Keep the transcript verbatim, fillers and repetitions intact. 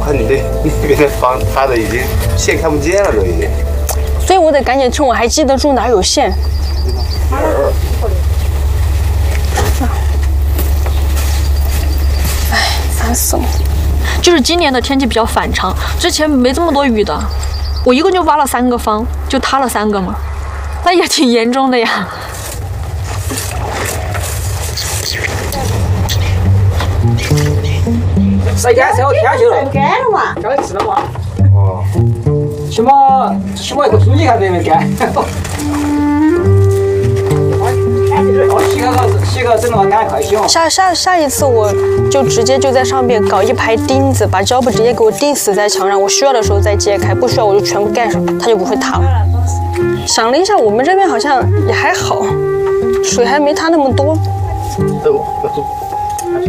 很的那边的房塌的已经线看不见了，都已经。 所以我得赶紧趁我还记得住哪有线。哎，烦死了！ 就是今年的天气比较反常，之前没这么多雨的，我一共就挖了三个方，就塌了三个嘛，那也挺严重的呀。 晒干之后天就了， 干了嘛？ 刚吃了嘛。 哦。 起码起码一个猪你还没没干。洗个洗个整了干快洗哦。 下下下一次我就直接就在上面搞一排钉子，把胶布直接给我钉死在墙上，我需要的时候再揭开，不需要我就全部盖上，它就不会塌了。想了一下，我们这边好像也还好，水还没塌那么多。 都